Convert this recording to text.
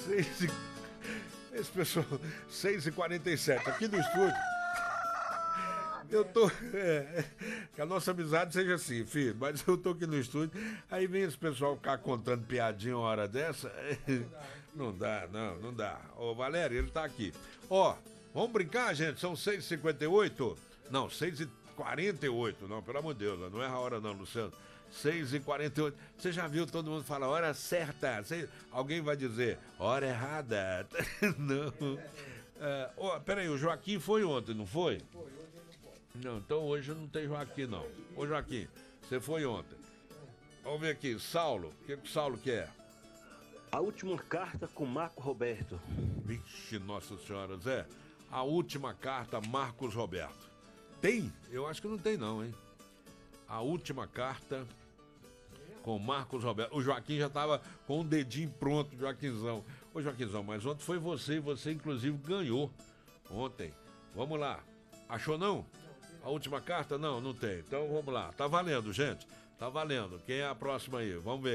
Esse pessoal, 6h47, aqui no estúdio. Eu tô. Que a nossa amizade seja assim, filho. Mas eu tô aqui no estúdio. Aí vem esse pessoal ficar contando piadinha uma hora dessa. Não dá, não dá. Ô, Valério, ele tá aqui. Ó, vamos brincar, gente? São 6h58? Não, 6h48. Não, pelo amor de Deus, não erra a hora, não, Luciano. 6h48. Você já viu todo mundo falar hora certa? Alguém vai dizer hora errada? Não. Peraí, o Joaquim foi ontem, não foi? Foi, hoje ele não pode. Não, então hoje não tem Joaquim, não. Ô, Joaquim, você foi ontem. Vamos ver aqui, Saulo. O que o Saulo quer? A última carta com Marco Roberto. Vixe, Nossa Senhora, Zé. A última carta, Marcos Roberto. Tem? Eu acho que não tem, não, hein? A última carta com Marcos Roberto. O Joaquim já estava com o dedinho pronto, Joaquinzão. Ô, Joaquinzão, mas ontem foi você, e você inclusive ganhou ontem. Vamos lá. Achou não? A última carta? Não tem. Então vamos lá. Tá valendo, gente. Tá valendo. Quem é a próxima aí? Vamos ver.